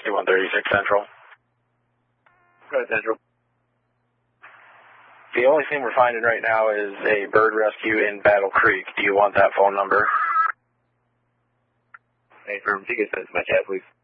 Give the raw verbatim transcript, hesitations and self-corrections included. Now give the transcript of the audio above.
sixty-one thirty-six Central. Go ahead, Central. The only thing we're finding right now is a bird rescue in Battle Creek. Do you want that phone number? Hey, firm, you can send it to my chat, please.